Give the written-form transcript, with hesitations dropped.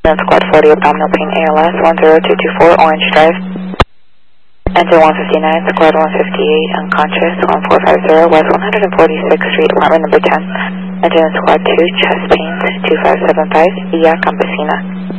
Squad 40, abdominal pain, ALS, 10224, Orange Drive. Enter 159, Squad 158, unconscious, 1450, West 146th Street, apartment number 10. Enter in Squad 2, chest pains, 2575, via Campesina.